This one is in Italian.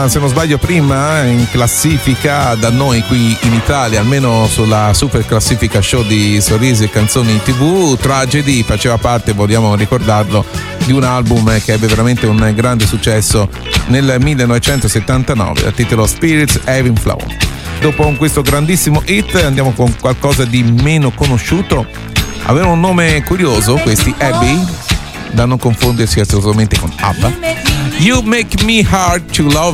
se non sbaglio prima in classifica da noi qui in Italia, almeno sulla super classifica show di Sorrisi e Canzoni TV. Tragedy faceva parte, vogliamo ricordarlo, di un album che ebbe veramente un grande successo nel 1979 dal titolo Spirits Having Flow. Dopo questo grandissimo hit andiamo con qualcosa di meno conosciuto. Avevano un nome curioso questi, Abby, da non confondersi assolutamente con ABBA. You Make Me Hard to Love